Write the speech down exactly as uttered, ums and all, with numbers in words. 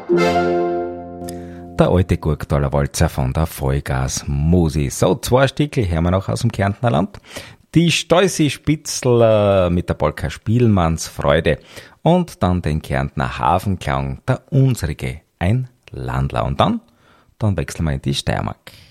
Der alte Gurktaler Walzer von der Vollgas Musi. So, zwei Stickel hören wir noch aus dem Kärntner Land. Die Steusi Spitzl äh, mit der Polka Spielmannsfreude und dann den Kärntner Hafenklang, der unsrige, ein Landler. Und dann, dann wechseln wir in die Steiermark.